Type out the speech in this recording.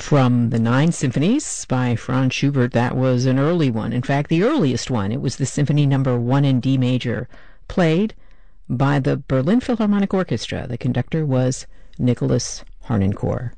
From the Nine Symphonies by Franz Schubert, that was an early one. In fact, the earliest one. It was the Symphony Number 1 in D major, played by the Berlin Philharmonic Orchestra. The conductor was Nicholas Harnoncourt.